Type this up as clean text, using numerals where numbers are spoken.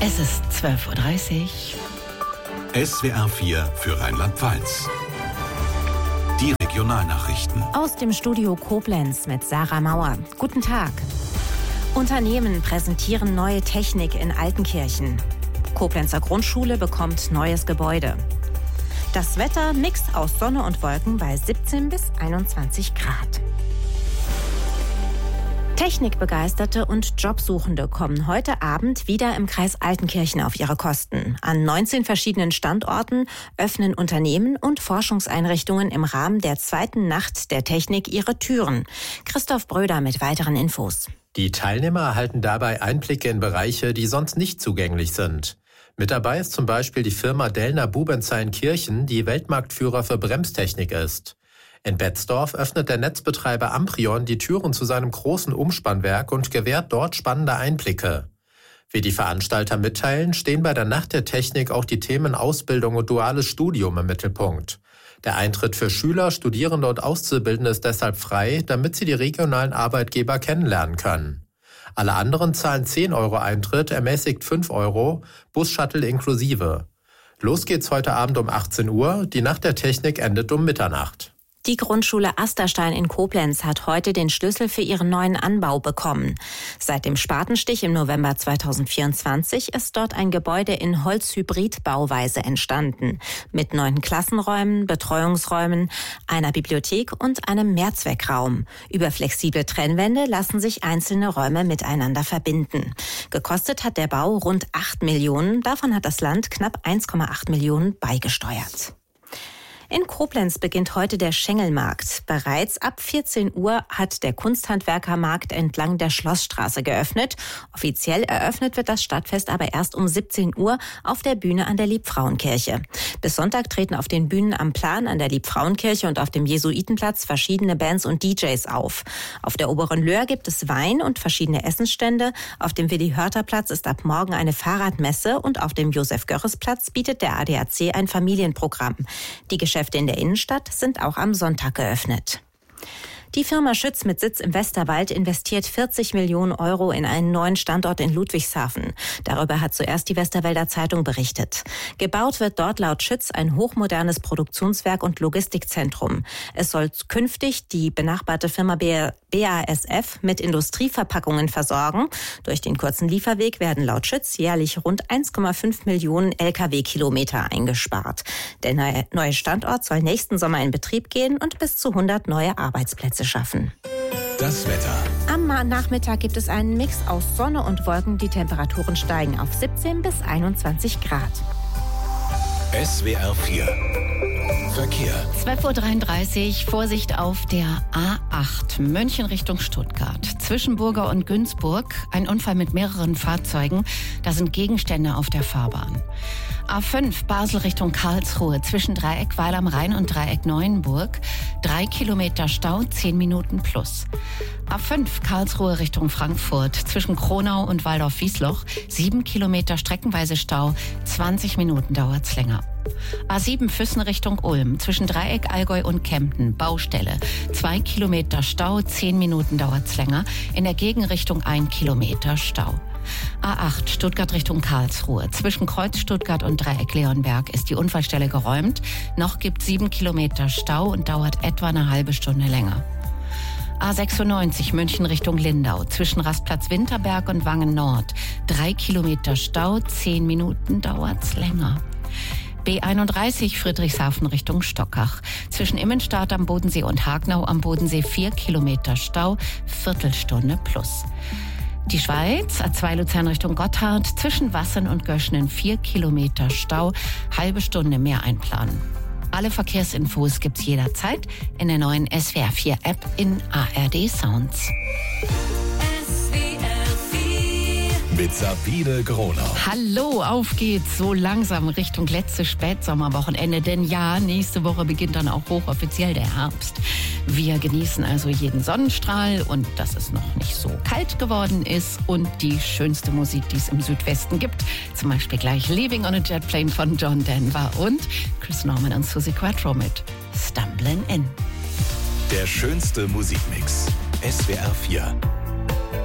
Es ist 12:30 Uhr. SWR 4 für Rheinland-Pfalz. Die Regionalnachrichten. Aus dem Studio Koblenz mit Sarah Mauer. Guten Tag. Unternehmen präsentieren neue Technik in Altenkirchen. Koblenzer Grundschule bekommt neues Gebäude. Das Wetter mixt aus Sonne und Wolken bei 17 bis 21 Grad. Technikbegeisterte und Jobsuchende kommen heute Abend wieder im Kreis Altenkirchen auf ihre Kosten. An 19 verschiedenen Standorten öffnen Unternehmen und Forschungseinrichtungen im Rahmen der zweiten Nacht der Technik ihre Türen. Christoph Bröder mit weiteren Infos. Die Teilnehmer erhalten dabei Einblicke in Bereiche, die sonst nicht zugänglich sind. Mit dabei ist zum Beispiel die Firma Dellner Bubenzeinkirchen, die Weltmarktführer für Bremstechnik ist. In Betzdorf öffnet der Netzbetreiber Amprion die Türen zu seinem großen Umspannwerk und gewährt dort spannende Einblicke. Wie die Veranstalter mitteilen, stehen bei der Nacht der Technik auch die Themen Ausbildung und duales Studium im Mittelpunkt. Der Eintritt für Schüler, Studierende und Auszubildende ist deshalb frei, damit sie die regionalen Arbeitgeber kennenlernen können. Alle anderen zahlen 10 € Eintritt, ermäßigt 5 €, Bus-Shuttle inklusive. Los geht's heute Abend um 18 Uhr, die Nacht der Technik endet um Mitternacht. Die Grundschule Asterstein in Koblenz hat heute den Schlüssel für ihren neuen Anbau bekommen. Seit dem Spatenstich im November 2024 ist dort ein Gebäude in Holzhybrid-Bauweise entstanden. Mit 9 Klassenräumen, Betreuungsräumen, einer Bibliothek und einem Mehrzweckraum. Über flexible Trennwände lassen sich einzelne Räume miteinander verbinden. Gekostet hat der Bau rund 8 Millionen, davon hat das Land knapp 1,8 Millionen beigesteuert. In Koblenz beginnt heute der Schengelmarkt. Bereits ab 14 Uhr hat der Kunsthandwerkermarkt entlang der Schlossstraße geöffnet. Offiziell eröffnet wird das Stadtfest aber erst um 17 Uhr auf der Bühne an der Liebfrauenkirche. Bis Sonntag treten auf den Bühnen am Plan, an der Liebfrauenkirche und auf dem Jesuitenplatz verschiedene Bands und DJs auf. Auf der Oberen Löhr gibt es Wein und verschiedene Essensstände. Auf dem Willi-Hörter-Platz ist ab morgen eine Fahrradmesse und auf dem Josef-Görres-Platz bietet der ADAC ein Familienprogramm. Die Geschäfte in der Innenstadt sind auch am Sonntag geöffnet. Die Firma Schütz mit Sitz im Westerwald investiert 40 Millionen € in einen neuen Standort in Ludwigshafen. Darüber hat zuerst die Westerwälder Zeitung berichtet. Gebaut wird dort laut Schütz ein hochmodernes Produktionswerk und Logistikzentrum. Es soll künftig die benachbarte Firma BASF mit Industrieverpackungen versorgen. Durch den kurzen Lieferweg werden laut Schütz jährlich rund 1,5 Millionen Lkw-Kilometer eingespart. Der neue Standort soll nächsten Sommer in Betrieb gehen und bis zu 100 neue Arbeitsplätze schaffen. Das Wetter. Am Nachmittag gibt es einen Mix aus Sonne und Wolken. Die Temperaturen steigen auf 17 bis 21 Grad. SWR 4 Verkehr. 12:33 Uhr, Vorsicht auf der A8 München Richtung Stuttgart. Zwischen Burger und Günzburg ein Unfall mit mehreren Fahrzeugen. Da sind Gegenstände auf der Fahrbahn. A5 Basel Richtung Karlsruhe zwischen Dreieck Weil am Rhein und Dreieck Neuenburg. 3 Kilometer Stau, 10 Minuten plus. A5 Karlsruhe Richtung Frankfurt zwischen Kronau und Waldorf-Wiesloch. 7 Kilometer streckenweise Stau, 20 Minuten dauert's länger. A7 Füssen Richtung Ulm zwischen Dreieck Allgäu und Kempten, Baustelle. 2 Kilometer Stau, 10 Minuten dauert's länger. In der Gegenrichtung 1 Kilometer Stau. A8 Stuttgart Richtung Karlsruhe. Zwischen Kreuz Stuttgart und Dreieck Leonberg ist die Unfallstelle geräumt. Noch gibt 7 Kilometer Stau und dauert etwa eine halbe Stunde länger. A96 München Richtung Lindau. Zwischen Rastplatz Winterberg und Wangen Nord. 3 Kilometer Stau, 10 Minuten dauert's länger. B31 Friedrichshafen Richtung Stockach. Zwischen Immenstadt am Bodensee und Hagnau am Bodensee 4 Kilometer Stau, Viertelstunde plus. Die Schweiz, A2 Luzern Richtung Gotthard, zwischen Wassern und Göschnen 4 Kilometer Stau, halbe Stunde mehr einplanen. Alle Verkehrsinfos gibt's jederzeit in der neuen SWR 4 App in ARD Sounds. Mit Sabine Gronau. Hallo, auf geht's so langsam Richtung letzte Spätsommerwochenende. Denn ja, nächste Woche beginnt dann auch hochoffiziell der Herbst. Wir genießen also jeden Sonnenstrahl und dass es noch nicht so kalt geworden ist und die schönste Musik, die es im Südwesten gibt. Zum Beispiel gleich Leaving on a Jet Plane von John Denver und Chris Norman und Suzi Quatro mit Stumbling In. Der schönste Musikmix. SWR 4.